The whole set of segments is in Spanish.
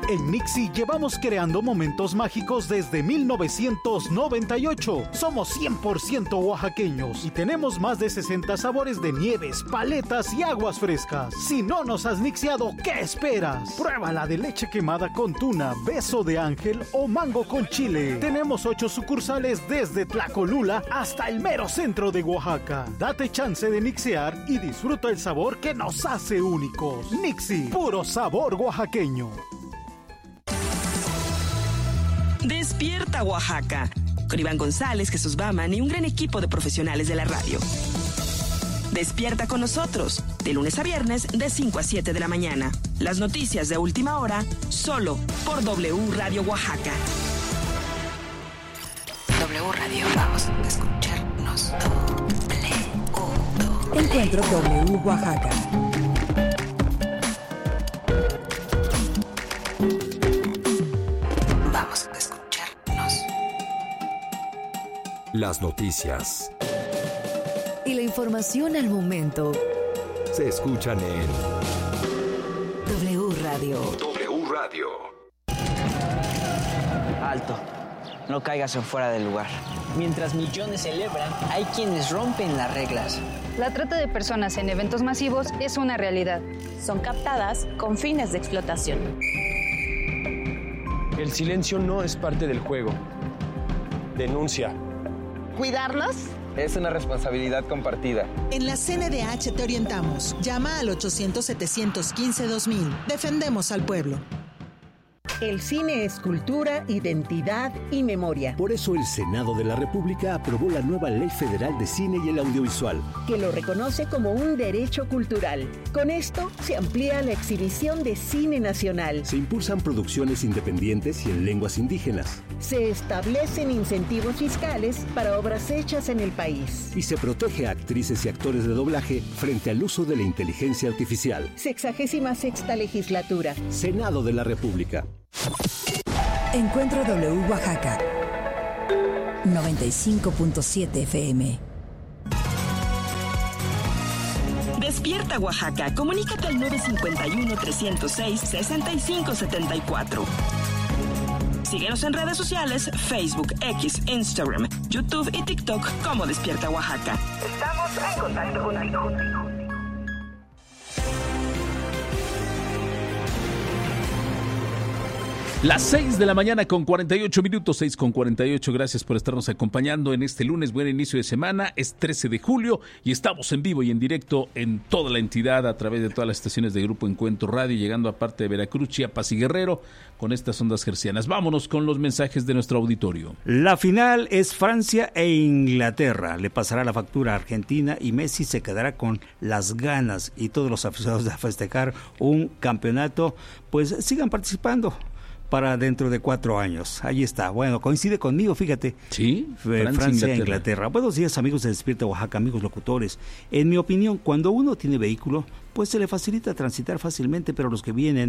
En Nixie llevamos creando momentos mágicos desde 1998. Somos 100% oaxaqueños y tenemos más de 60 sabores de nieves, paletas y aguas frescas. Si no nos has nixiado, ¿qué esperas? Pruébala de leche quemada con tuna, beso de ángel o mango con chile. Tenemos 8 sucursales desde Tlacolula hasta el mero centro de Oaxaca. Date chance de nixear y disfruta el sabor que nos hace únicos. Nixie, puro sabor oaxaqueño. Despierta Oaxaca, con Iván González, Jesús Baman y un gran equipo de profesionales de la radio. Despierta con nosotros, de lunes a viernes, de 5 a 7 de la mañana. Las noticias de última hora, solo por W Radio Oaxaca. W Radio, vamos a escucharnos. Encuentro W Oaxaca. Vamos a escucharnos. Las noticias Y la información al momento se escuchan en W Radio. W Radio. Alto, no caigas en fuera del lugar. Mientras millones celebran, hay quienes rompen las reglas. La trata de personas en eventos masivos es una realidad. Son captadas con fines de explotación. El silencio no es parte del juego. Denuncia. ¿Cuidarlos? Es una responsabilidad compartida. En la CNDH te orientamos. Llama al 800-715-2000. Defendemos al pueblo. El cine es cultura, identidad y memoria. Por eso el Senado de la República aprobó la nueva Ley Federal de Cine y el Audiovisual, que lo reconoce como un derecho cultural. Con esto se amplía la exhibición de cine nacional. Se impulsan producciones independientes y en lenguas indígenas. Se establecen incentivos fiscales para obras hechas en el país. Y se protege a actrices y actores de doblaje frente al uso de la inteligencia artificial. 66ª legislatura. Senado de la República. Encuentro W Oaxaca 95.7 FM. Despierta Oaxaca, comunícate al 951-306-6574. Síguenos en redes sociales, Facebook, X, Instagram, YouTube y TikTok como Despierta Oaxaca. Estamos en contacto contigo. Las 6 de la mañana con 48 minutos, 6 con 48. Gracias por estarnos acompañando en este lunes. Buen inicio de semana. Es 13 de julio y estamos en vivo y en directo en toda la entidad a través de todas las estaciones de Grupo Encuentro Radio, llegando a parte de Veracruz, Chiapas y Guerrero con estas ondas hercianas. Vámonos con los mensajes de nuestro auditorio. La final es Francia e Inglaterra. Le pasará la factura a Argentina y Messi se quedará con las ganas, y todos los aficionados a festejar un campeonato, pues sigan participando para dentro de 4 años. Ahí está. Bueno, coincide conmigo, fíjate. Sí, Francia e Inglaterra. Buenos días, amigos de Despierta Oaxaca, amigos locutores. En mi opinión, cuando uno tiene vehículo, pues se le facilita transitar fácilmente, pero los que viven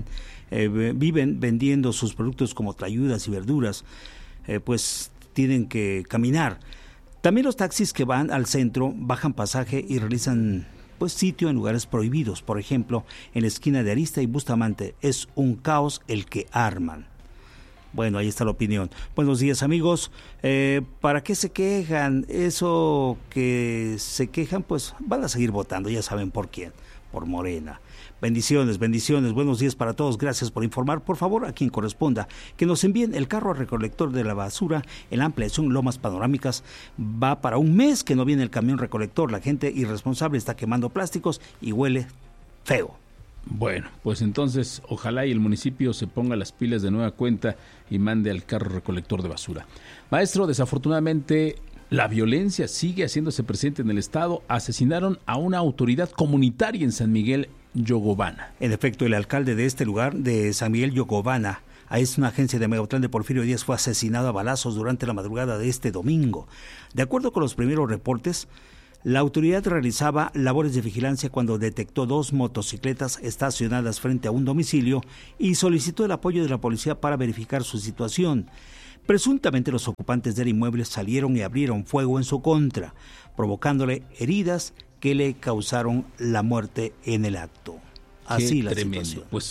vendiendo sus productos como tlayudas y verduras, pues tienen que caminar. También los taxis que van al centro bajan pasaje y realizan pues sitio en lugares prohibidos. Por ejemplo, en la esquina de Arista y Bustamante es un caos el que arman. Bueno, ahí está la opinión. Buenos días, amigos. ¿Para qué se quejan? Eso que se quejan, pues van a seguir votando, ya saben por quién, por Morena. Bendiciones, bendiciones. Buenos días para todos. Gracias por informar. Por favor, a quien corresponda, que nos envíen el carro recolector de la basura en la ampliación Lomas Panorámicas. Va para un mes que no viene el camión recolector. La gente irresponsable está quemando plásticos y huele feo. Bueno, pues entonces ojalá y el municipio se ponga las pilas de nueva cuenta y mande al carro recolector de basura. Maestro, desafortunadamente la violencia sigue haciéndose presente en el estado. Asesinaron a una autoridad comunitaria en San Miguel Yogobana. En efecto, el alcalde de este lugar, de San Miguel Yogobana, es una agencia de Megatlán de Porfirio Díaz, fue asesinado a balazos durante la madrugada de este domingo. De acuerdo con los primeros reportes, la autoridad realizaba labores de vigilancia cuando detectó 2 motocicletas estacionadas frente a un domicilio y solicitó el apoyo de la policía para verificar su situación. Presuntamente los ocupantes del inmueble salieron y abrieron fuego en su contra, provocándole heridas que le causaron la muerte en el acto. Así la situación. Pues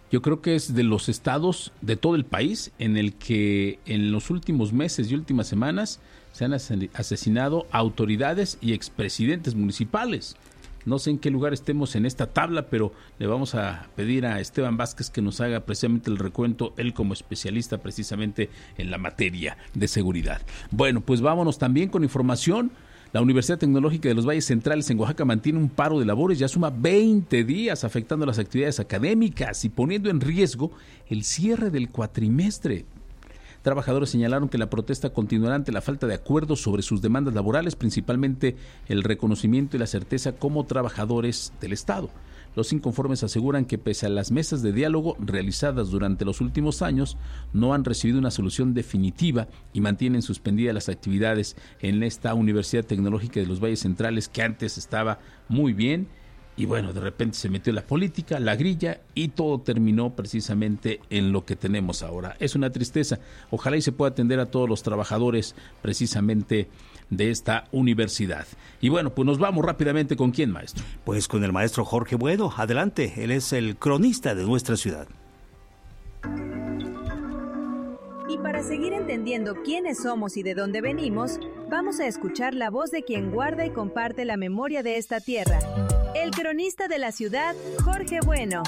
Yo creo que es de los estados de todo el país en el que en los últimos meses y últimas semanas se han asesinado autoridades y expresidentes municipales. No sé en qué lugar estemos en esta tabla, pero le vamos a pedir a Esteban Vázquez que nos haga precisamente el recuento, él como especialista precisamente en la materia de seguridad. Bueno, pues vámonos también con información. La Universidad Tecnológica de los Valles Centrales en Oaxaca mantiene un paro de labores, ya suma 20 días afectando las actividades académicas y poniendo en riesgo el cierre del cuatrimestre. Trabajadores señalaron que la protesta continuará ante la falta de acuerdos sobre sus demandas laborales, principalmente el reconocimiento y la certeza como trabajadores del Estado. Los inconformes aseguran que pese a las mesas de diálogo realizadas durante los últimos años, no han recibido una solución definitiva y mantienen suspendidas las actividades en esta Universidad Tecnológica de los Valles Centrales, que antes estaba muy bien. Y bueno, de repente se metió la política, la grilla, y todo terminó precisamente en lo que tenemos ahora. Es una tristeza. Ojalá y se pueda atender a todos los trabajadores precisamente de esta universidad. Y bueno, pues nos vamos rápidamente. ¿Con quién, maestro? Pues con el maestro Jorge Bueno. Adelante, él es el cronista de nuestra ciudad. Y para seguir entendiendo quiénes somos y de dónde venimos, vamos a escuchar la voz de quien guarda y comparte la memoria de esta tierra. El cronista de la ciudad, Jorge Bueno.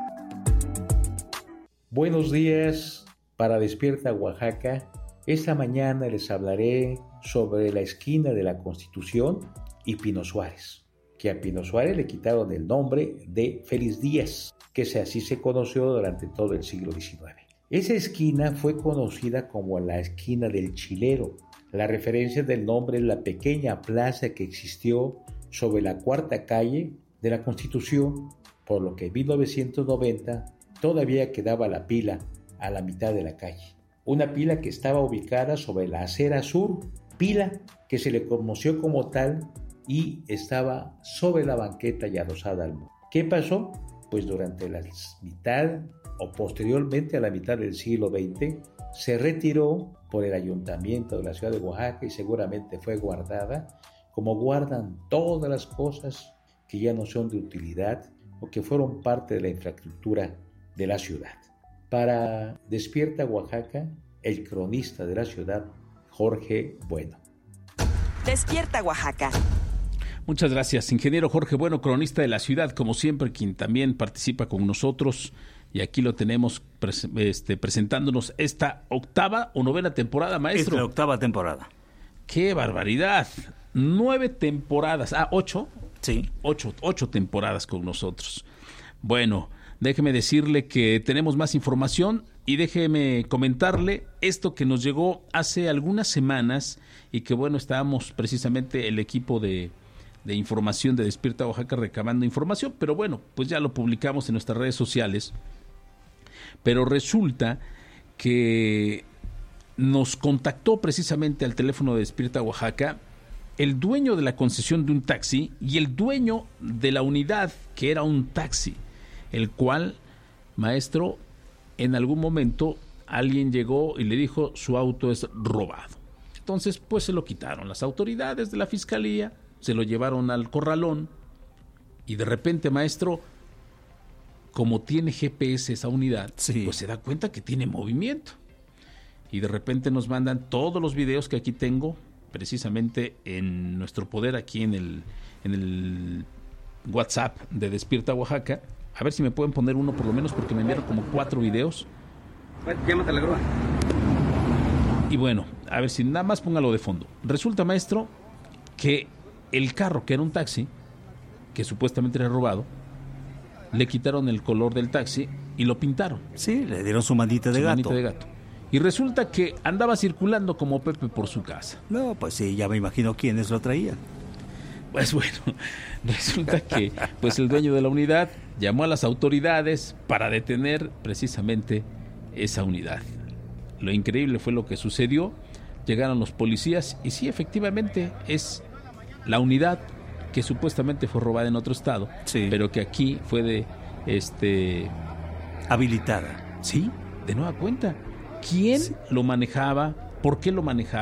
Buenos días para Despierta Oaxaca. Esta mañana les hablaré sobre la esquina de la Constitución y Pino Suárez, que a Pino Suárez le quitaron el nombre de Félix Díaz, que así se conoció durante todo el siglo XIX. Esa esquina fue conocida como la esquina del Chilero. La referencia del nombre es la pequeña plaza que existió sobre la cuarta calle de la Constitución, por lo que en 1990 todavía quedaba la pila a la mitad de la calle. Una pila que estaba ubicada sobre la acera sur, pila que se le conoció como tal y estaba sobre la banqueta y adosada al muro. ¿Qué pasó? Pues durante la mitad o posteriormente a la mitad del siglo XX se retiró por el ayuntamiento de la ciudad de Oaxaca y seguramente fue guardada como guardan todas las cosas que ya no son de utilidad o que fueron parte de la infraestructura de la ciudad. Para Despierta Oaxaca, el cronista de la ciudad, Jorge Bueno. Despierta Oaxaca. Muchas gracias, ingeniero Jorge Bueno, cronista de la ciudad, como siempre, quien también participa con nosotros. Y aquí lo tenemos presentándonos esta octava o novena temporada, maestro. Es la octava temporada. ¡Qué barbaridad! 9 temporadas. 8. Sí. 8 temporadas con nosotros. Bueno, déjeme decirle que tenemos más información y déjeme comentarle esto que nos llegó hace algunas semanas y que bueno, estábamos precisamente el equipo de información de Despierta Oaxaca recabando información, pero bueno, pues ya lo publicamos en nuestras redes sociales. Pero resulta que nos contactó precisamente al teléfono de Despierta Oaxaca el dueño de la concesión de un taxi y el dueño de la unidad que era un taxi, el cual, maestro, en algún momento alguien llegó y le dijo su auto es robado. Entonces pues se lo quitaron las autoridades de la fiscalía, se lo llevaron al corralón y de repente, maestro, como tiene GPS esa unidad, pues se da cuenta que tiene movimiento. Y de repente nos mandan todos los videos que aquí tengo, precisamente en nuestro poder, aquí en el WhatsApp de Despierta Oaxaca. A ver si me pueden poner uno por lo menos, porque me enviaron como 4 videos. Llámate a la grúa. Y bueno, a ver si nada más póngalo de fondo. Resulta, maestro, que el carro, que era un taxi, que supuestamente era robado, le quitaron el color del taxi y lo pintaron. Sí, le dieron su manita de gato. Y resulta que andaba circulando como Pepe por su casa. No, pues sí, ya me imagino quiénes lo traían. Pues bueno, resulta que pues el dueño de la unidad llamó a las autoridades para detener precisamente esa unidad. Lo increíble fue lo que sucedió. Llegaron los policías y sí, efectivamente es la unidad que supuestamente fue robada en otro estado, pero que aquí fue habilitada. Sí, de nueva cuenta. ¿Quién lo manejaba? ¿Por qué lo manejaba?